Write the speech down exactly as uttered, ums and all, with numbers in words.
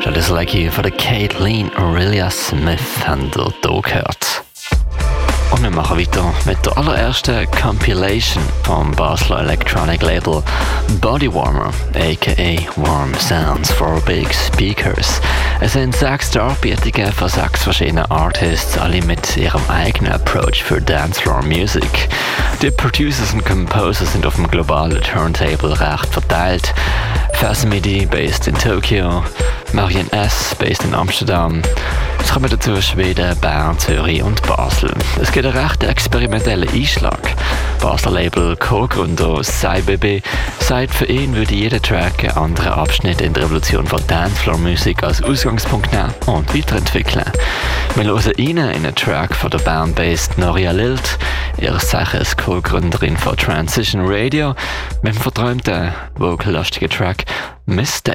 Just Like You von der Caitlin Aurelia Smith haben ihr hier gehört. Und wir machen weiter mit der allerersten Compilation vom Basler Electronic Label Body Warmer, aka Warm Sounds for Big Speakers. Es sind sechs Darbietungen von sechs verschiedenen Artists, alle mit ihrem eigenen Approach für Dancefloor Music. Die Producers und Composers sind auf dem globalen Turntable recht verteilt. Fasimidi, based in Tokio, Marianne S., based in Amsterdam. Es kommen dazu Schweden, Bern, Zürich und Basel. Es gibt einen recht experimentellen Einschlag. Basler Label Co-Gründer Saibaby sagt, für ihn würde jeder Track einen anderen Abschnitt in der Revolution von Dancefloor-Musik als Ausgangspunkt nehmen und weiterentwickeln. Wir hören rein in einen Track von der Bern-based Noria Lilt, ihres Zeichens Co-Gründerin von Transition Radio, mit dem verträumten, vocallastigen Track Mistake.